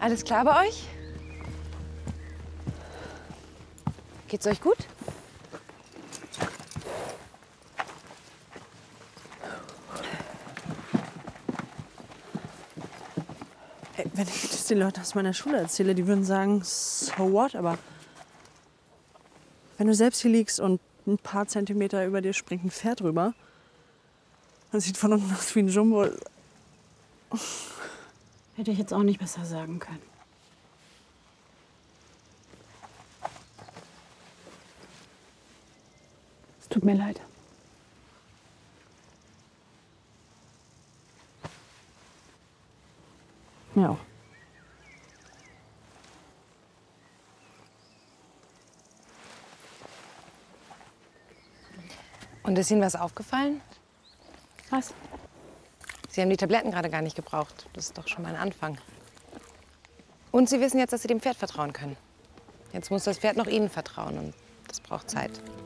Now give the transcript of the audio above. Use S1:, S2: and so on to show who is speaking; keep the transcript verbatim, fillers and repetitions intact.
S1: Alles klar bei euch? Geht's euch gut?
S2: Hey, wenn ich das den Leuten aus meiner Schule erzähle, die würden sagen, so what? Aber wenn du selbst hier liegst und ein paar Zentimeter über dir springt ein Pferd rüber, das sieht von unten aus wie ein Jumbo.
S3: Hätte ich jetzt auch nicht besser sagen können. Es tut mir leid. Mir auch.
S1: Und ist Ihnen was aufgefallen?
S3: Was?
S1: Sie haben die Tabletten gerade gar nicht gebraucht. Das ist doch schon mal ein Anfang. Und Sie wissen jetzt, dass Sie dem Pferd vertrauen können. Jetzt muss das Pferd noch Ihnen vertrauen und das braucht Zeit.